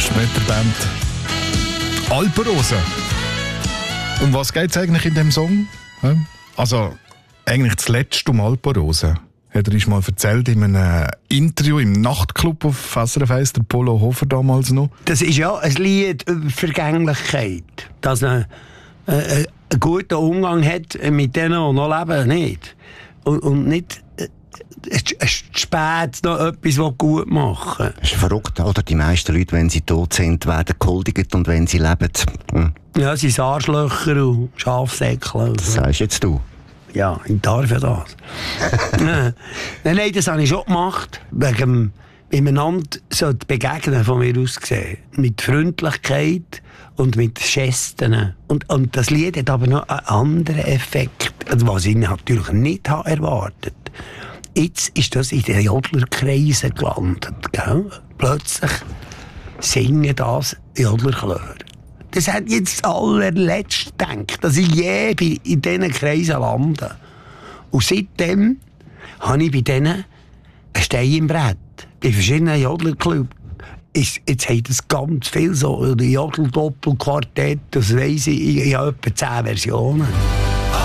ist mit der Band Alpenrose. Um was geht es eigentlich in dem Song? Also, eigentlich zuletzt um Alpenrose. Hat er uns mal erzählt in einem Interview im Nachtclub auf SRF 1, der Polo Hofer damals noch. Das ist ja ein Lied über Vergänglichkeit. Dass man einen guten Umgang hat mit denen, die noch leben, nicht. Und nicht spät noch etwas gut machen. Das ist verrückt, oder? Die meisten Leute, wenn sie tot sind, werden gehuldigt und wenn sie leben... Ja, sie sind Arschlöcher und Schafsäckle. Das sagst jetzt du. Ja, ich darf ja das. Nein, das habe ich schon gemacht. Wegen miteinander sollte begegnen, von mir aus gesehen. Mit Freundlichkeit und mit Gesten. Und das Lied hat aber noch einen anderen Effekt, was ich natürlich nicht erwartet habe. Jetzt ist das in den Jodlerkreisen gelandet. Gell? Plötzlich singen das Jodlerchöre. Das hat jetzt allerletzt gedacht, dass ich je in diesen Kreisen lande. Und seitdem habe ich bei denen einen Stein im Brett. Bei verschiedenen Jodlerclubs. Jetzt hat es ganz viel so, Jodel-Doppel-Quartett, das weiss ich habe etwa 10 Versionen.